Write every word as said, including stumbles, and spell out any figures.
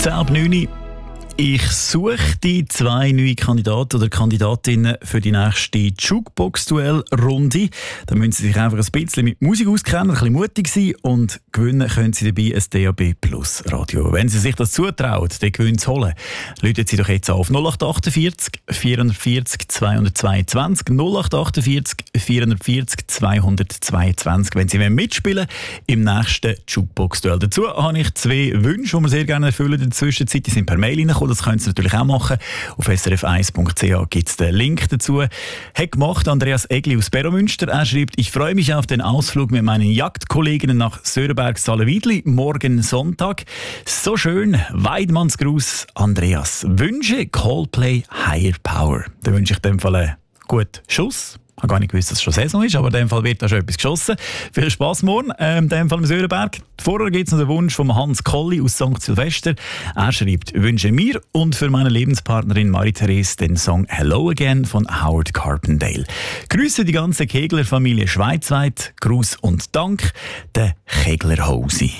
zehn ab neun. Ich suche die zwei neue Kandidaten oder Kandidatinnen für die nächste Jukebox-Duell-Runde. Da müssen Sie sich einfach ein bisschen mit Musik auskennen, ein bisschen mutig sein und gewinnen können Sie dabei ein D A B Plus Radio. Wenn Sie sich das zutrauen, den Gewinn zu holen, rufen Sie doch jetzt auf null acht achtundvierzig vierundvierzig zweihundertzweiundzwanzig null acht achtundvierzig vierundvierzig zweihundertzweiundzwanzig, wenn Sie mitspielen im nächsten Jukebox-Duell. Dazu habe ich zwei Wünsche, die wir sehr gerne erfüllen in der Zwischenzeit. Die sind per Mail reingekommen. Das können Sie natürlich auch machen. Auf s r f eins punkt c h gibt es den Link dazu. Hat gemacht Andreas Egli aus Beromünster. Er schreibt: Ich freue mich auf den Ausflug mit meinen Jagdkolleginnen nach Sörenberg-Salenwiedli morgen Sonntag. So schön. Weidmannsgruß, Andreas. Wünsche Coldplay Higher Power. Da wünsche ich in dem Fall einen guten Schuss. Ich habe gar nicht gewusst, dass es schon Saison ist, aber in dem Fall wird da schon etwas geschossen. Viel Spass morgen, ähm, in dem Fall im Sörenberg. Vorher gibt es noch den Wunsch von Hans Kolli aus Sankt Silvester. Er schreibt: Wünsche mir und für meine Lebenspartnerin Marie-Therese den Song Hello Again von Howard Carpendale. Grüße die ganze Kegler-Familie schweizweit. Gruß und Dank, der Keglerhausi.